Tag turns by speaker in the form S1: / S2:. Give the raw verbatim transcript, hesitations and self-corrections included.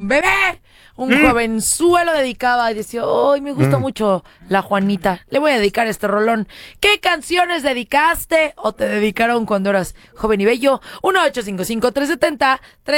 S1: bebé, un
S2: ¿Mm?
S1: jovenzuelo dedicaba y decía, ¡ay, me gusta
S2: Mm.
S1: mucho la Juanita! Le voy a dedicar este rolón. ¿Qué canciones dedicaste o te dedicaron cuando eras joven y bello? uno ocho cinco cinco, tres siete cero, tres